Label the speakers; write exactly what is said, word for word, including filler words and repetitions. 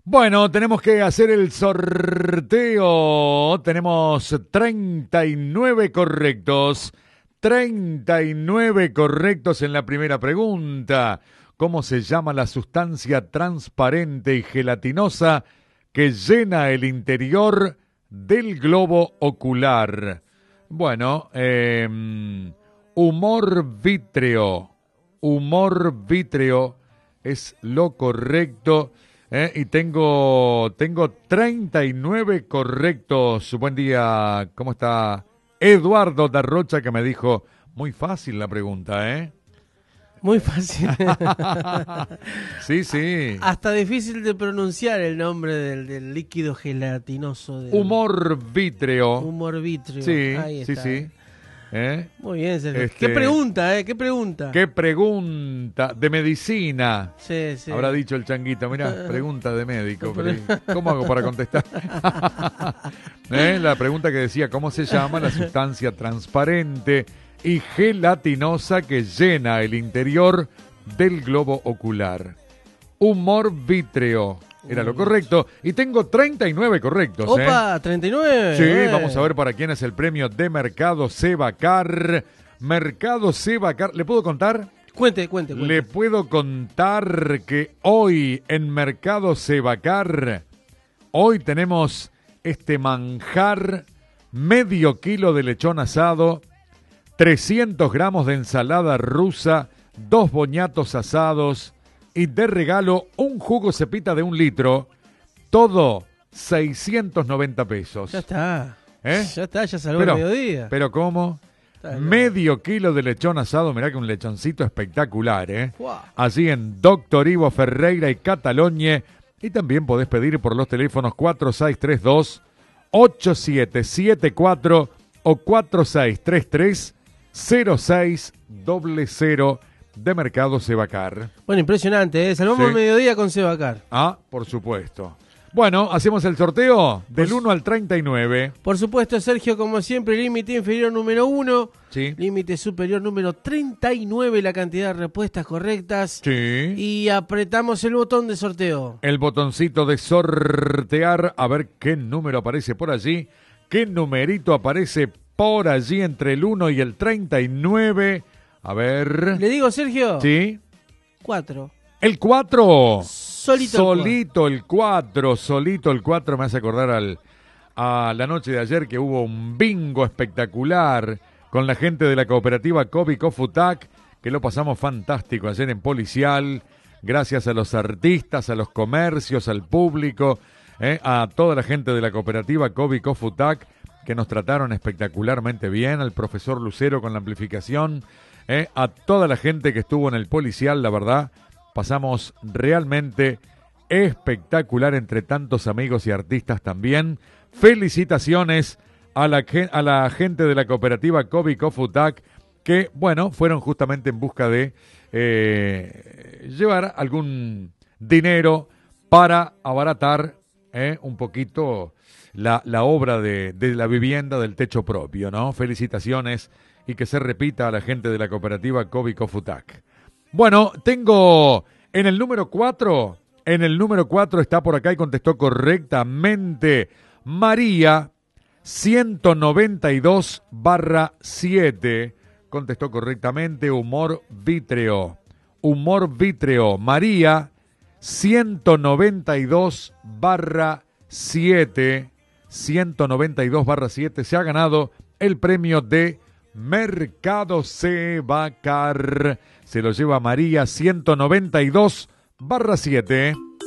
Speaker 1: Bueno, tenemos que hacer el sorteo. Tenemos treinta y nueve correctos. treinta y nueve correctos en la primera pregunta. ¿Cómo se llama la sustancia transparente y gelatinosa que llena el interior del globo ocular? Bueno, eh, humor vítreo. Humor vítreo es lo correcto. Eh, y tengo, tengo treinta y nueve correctos. Buen día, ¿cómo está? Eduardo Darrocha, que me dijo, muy fácil la pregunta, ¿eh?
Speaker 2: Muy fácil.
Speaker 1: Sí, sí.
Speaker 2: Hasta difícil de pronunciar el nombre del, del líquido gelatinoso. Del...
Speaker 1: Humor vítreo.
Speaker 2: Humor vítreo.
Speaker 1: Sí,
Speaker 2: Ahí
Speaker 1: sí,
Speaker 2: está.
Speaker 1: sí. ¿Eh?
Speaker 2: Muy bien, Sergio.
Speaker 1: Este...
Speaker 2: ¿Qué pregunta, eh? ¿Qué pregunta?
Speaker 1: ¿Qué pregunta? De medicina.
Speaker 2: Sí, sí.
Speaker 1: Habrá dicho el changuito, mirá, pregunta de médico. Pero ¿cómo hago para contestar? ¿Eh? La pregunta que decía, ¿cómo se llama la sustancia transparente y gelatinosa que llena el interior del globo ocular? Humor vítreo. Era lo correcto. Y tengo treinta y nueve correctos.
Speaker 2: ¡Opa!
Speaker 1: ¿eh?
Speaker 2: ¿treinta y nueve?
Speaker 1: Sí,
Speaker 2: eh.
Speaker 1: vamos a ver para quién es el premio de Mercado Sebacar. Mercado Sebacar. ¿Le puedo contar?
Speaker 2: Cuente, cuente, cuente.
Speaker 1: Le puedo contar que hoy en Mercado Sebacar, hoy tenemos este manjar, medio kilo de lechón asado, trescientos gramos de ensalada rusa, dos boñatos asados y de regalo un jugo cepita de un litro, todo seiscientos noventa pesos.
Speaker 2: Ya está.
Speaker 1: ¿Eh?
Speaker 2: Ya está, ya salvó
Speaker 1: Pero,
Speaker 2: el mediodía.
Speaker 1: ¿Pero cómo? Medio kilo de lechón asado, mirá que un lechoncito espectacular, ¿eh?
Speaker 2: Wow.
Speaker 1: Allí en Doctor Ivo Ferreira y Catalogne. Y también podés pedir por los teléfonos cuatro seis tres dos, ocho siete siete cuatro o cuatro seis tres tres, cero seis cero cero de Mercado Sebacar.
Speaker 2: Bueno, impresionante, ¿eh? Salvamos
Speaker 1: Sí.
Speaker 2: el mediodía con Sebacar.
Speaker 1: Ah, por supuesto. Bueno, hacemos el sorteo del
Speaker 2: Pues-
Speaker 1: uno al treinta y nueve.
Speaker 2: Por supuesto, Sergio, como siempre, límite inferior número uno,
Speaker 1: Sí.
Speaker 2: límite superior número treinta y nueve, la cantidad de respuestas correctas.
Speaker 1: Sí.
Speaker 2: Y apretamos el botón de sorteo.
Speaker 1: El botoncito de sortear, a ver qué número aparece por allí, qué numerito aparece por allí entre el uno y el treinta y nueve. A ver.
Speaker 2: ¿Le digo, Sergio?
Speaker 1: ¿Sí?
Speaker 2: Cuatro.
Speaker 1: El cuatro.
Speaker 2: Solito.
Speaker 1: Solito el cuatro, solito el cuatro. Me hace acordar al, a la noche de ayer que hubo un bingo espectacular con la gente de la cooperativa Covico Futac, que lo pasamos fantástico ayer en Policial, gracias a los artistas, a los comercios, al público, eh, a toda la gente de la cooperativa Covico Futac, que nos trataron espectacularmente bien, al profesor Lucero con la amplificación, eh, a toda la gente que estuvo en el Policial, la verdad, pasamos realmente espectacular entre tantos amigos y artistas también. Felicitaciones a la, a la gente de la cooperativa Covico Futac que, bueno, fueron justamente en busca de eh, llevar algún dinero para abaratar eh, un poquito la, la obra de, de la vivienda del techo propio, ¿no? Felicitaciones y que se repita a la gente de la cooperativa Covico Futac. Bueno, tengo en el número cuatro, en el número cuatro está por acá y contestó correctamente María ciento noventa y dos barra siete. Contestó correctamente humor vítreo. Humor vítreo. María ciento noventa y dos barra siete. ciento noventa y dos barra siete se ha ganado el premio de Mercado Sebacar. Se lo lleva María ciento noventa y dos barra siete.